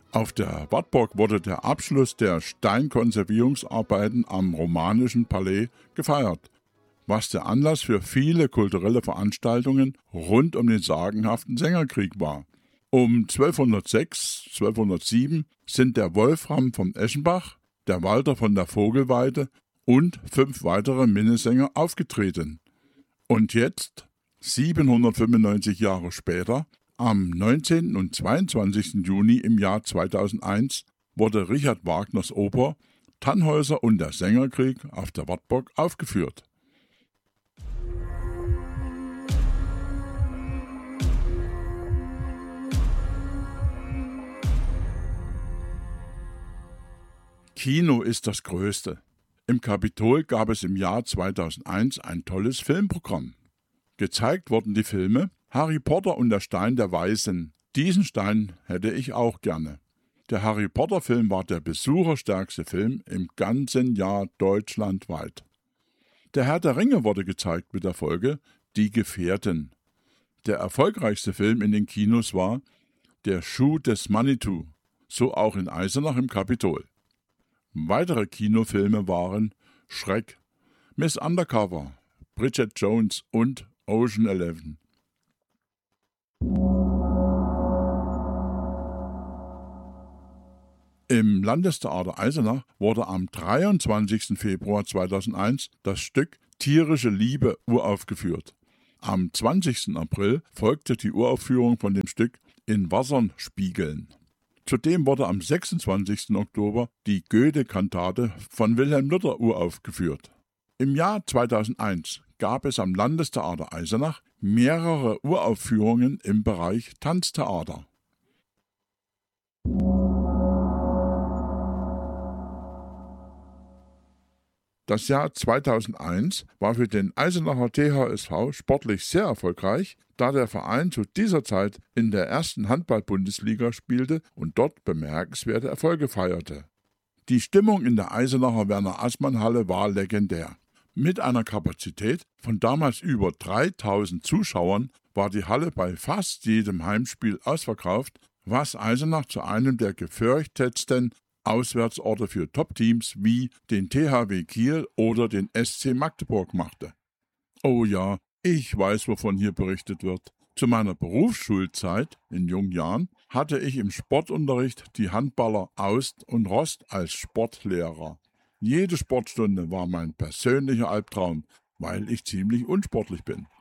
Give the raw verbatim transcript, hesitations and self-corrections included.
Auf der Wartburg wurde der Abschluss der Steinkonservierungsarbeiten am Romanischen Palais gefeiert, was der Anlass für viele kulturelle Veranstaltungen rund um den sagenhaften Sängerkrieg war. Um zwölfhundertsechs, zwölfhundertsieben sind der Wolfram von Eschenbach, der Walter von der Vogelweide und fünf weitere Minnesänger aufgetreten. Und jetzt, siebenhundertfünfundneunzig Jahre später, am neunzehnten und zweiundzwanzigsten Juni im Jahr zweitausendeins, wurde Richard Wagners Oper Tannhäuser und der Sängerkrieg auf der Wartburg aufgeführt. Kino ist das Größte. Im Kapitol gab es im Jahr zweitausendeins ein tolles Filmprogramm. Gezeigt wurden die Filme Harry Potter und der Stein der Weisen. Diesen Stein hätte ich auch gerne. Der Harry Potter Film war der besucherstärkste Film im ganzen Jahr deutschlandweit. Der Herr der Ringe wurde gezeigt mit der Folge Die Gefährten. Der erfolgreichste Film in den Kinos war Der Schuh des Manitou, so auch in Eisenach im Kapitol. Weitere Kinofilme waren Schreck, Miss Undercover, Bridget Jones und Ocean Eleven. Im Landestheater Eisenach wurde am dreiundzwanzigsten Februar zweitausendeins das Stück Tierische Liebe uraufgeführt. Am zwanzigsten April folgte die Uraufführung von dem Stück In Wassern spiegeln. Zudem wurde am sechsundzwanzigsten Oktober die Goethe-Kantate von Wilhelm Luther uraufgeführt. Im Jahr zweitausendeins gab es am Landestheater Eisenach mehrere Uraufführungen im Bereich Tanztheater. Das Jahr zweitausendeins war für den Eisenacher T H S V sportlich sehr erfolgreich, da der Verein zu dieser Zeit in der ersten Handball-Bundesliga spielte und dort bemerkenswerte Erfolge feierte. Die Stimmung in der Eisenacher Werner-Assmann-Halle war legendär. Mit einer Kapazität von damals über dreitausend Zuschauern war die Halle bei fast jedem Heimspiel ausverkauft, was Eisenach zu einem der gefürchtetsten Auswärtsorte für Top-Teams wie den T H W Kiel oder den S C Magdeburg machte. Oh ja, ich weiß, wovon hier berichtet wird. Zu meiner Berufsschulzeit in jungen Jahren hatte ich im Sportunterricht die Handballer Aust und Rost als Sportlehrer. Jede Sportstunde war mein persönlicher Albtraum, weil ich ziemlich unsportlich bin.